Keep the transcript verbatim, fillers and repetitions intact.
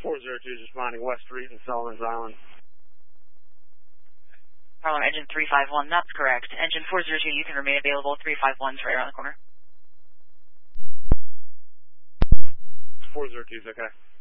four zero two is responding West Street in Sullivan's Island. Harlem, engine three five one, that's correct. Engine four zero two, you can remain available. three five one's right around the corner. four zero two is okay.